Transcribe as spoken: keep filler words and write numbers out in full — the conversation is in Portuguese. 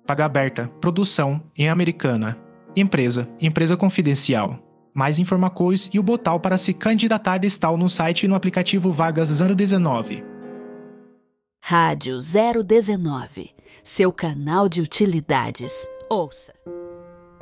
Paga aberta, produção em Americana. Empresa, empresa confidencial. Mais informações e o botão para se candidatar está no site e no aplicativo Vagas zero dezenove. Rádio zero dezenove, seu canal de utilidades. Ouça!